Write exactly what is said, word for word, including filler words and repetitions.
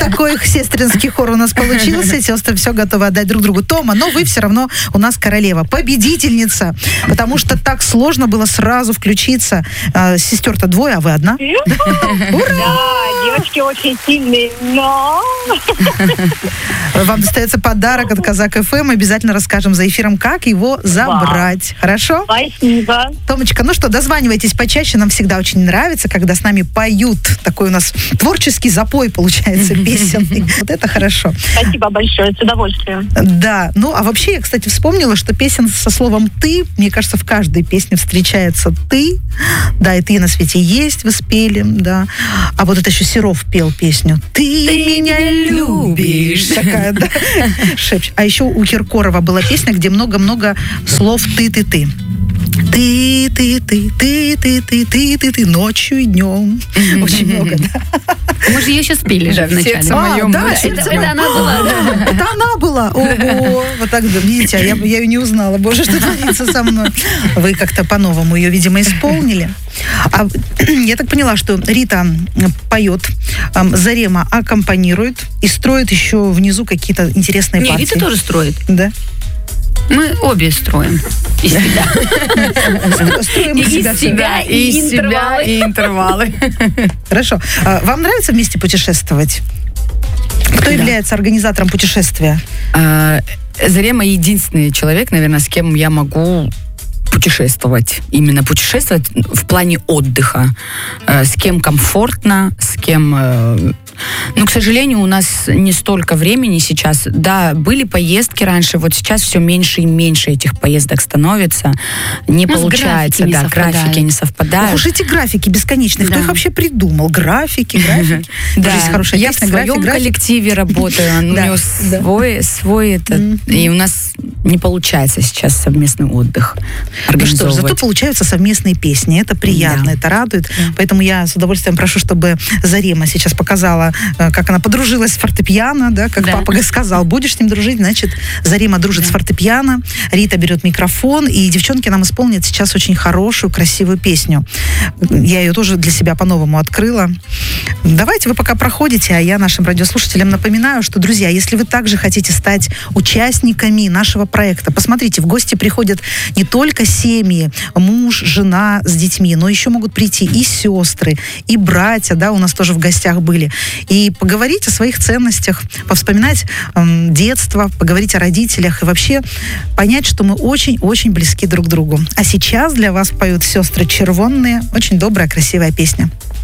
такой сестринский хор у нас получился. Сестры все готовы отдать друг другу. Тома, но вы все равно у нас королева, победительница. Потому что так сложно было сразу включиться. Сестер-то двое, а вы одна. Да, девочки очень сильные, но... Вам достается подарок от Казак эф эм. Обязательно расскажем за эфиром, как его забрать. Вау. Хорошо? Спасибо. Томочка, ну что, дозванивайтесь почаще. Нам всегда очень нравится, когда с нами поют. Такой у нас творческий запой получается, песенный. Вот это хорошо. Спасибо большое, с удовольствием. Да, ну а вообще я, кстати, вспомнила, что песен со словом «ты», мне кажется, в каждой песне встречается «ты». Да, и «ты на свете есть» вы спели, да. А вот это еще Серов пел песню «Ты, ты меня любишь». Такая, да, шепчет. А еще у Киркорова была песня, где много-много слов «ты-ты-ты». Ты, ты, ты, ты, ты, ты, ты, ты, ты, ночью и днем. Очень много, да. Мы же ее еще спели же в начале. Сердце мое, да, это, это она была. Это она была. Ого, вот так, видите, я, я ее не узнала. Боже, что творится со мной. Вы как-то по-новому ее, видимо, исполнили. А я так поняла, что Рита поет, Зарема аккомпанирует и строит еще внизу какие-то интересные Не, партии. Рита тоже строит. Да? Мы обе строим. Из себя. Строим из себя. себя и, и себя, и интервалы. Хорошо. Вам нравится вместе путешествовать? Кто да. является организатором путешествия? Зарема единственный человек, наверное, с кем я могу путешествовать. Именно путешествовать в плане отдыха. С кем комфортно, с кем... Но, к сожалению, у нас не столько времени сейчас. Да, были поездки раньше, вот сейчас все меньше и меньше этих поездок становится. Не ну, получается, графики да, не графики не совпадают. Ох уж эти графики бесконечные. Да. Кто их вообще придумал? Графики, графики. Да, есть хорошая я песня, в своем график, график. коллективе работаю, у него свой, свой этот, и у нас не получается сейчас совместный отдых организовывать. Ну что ж, зато получаются совместные песни, это приятно, да. это радует, да. Поэтому я с удовольствием прошу, чтобы Зарема сейчас показала, как она подружилась с фортепиано, да, как да. папа сказал, будешь с ним дружить, значит, Зарема дружит да. с фортепиано, Рита берет микрофон, и девчонки нам исполнят сейчас очень хорошую, красивую песню. Я ее тоже для себя по-новому открыла. Давайте вы пока проходите, а я нашим радиослушателям напоминаю, что, друзья, если вы также хотите стать участниками нашего проекта, посмотрите, в гости приходят не только семьи, муж, жена с детьми, но еще могут прийти и сестры, и братья, да, у нас тоже в гостях были, и поговорить о своих ценностях, повспоминать эм, детство, поговорить о родителях и вообще понять, что мы очень-очень близки друг к другу. А сейчас для вас поют сестры Червонные, очень добрая, красивая песня.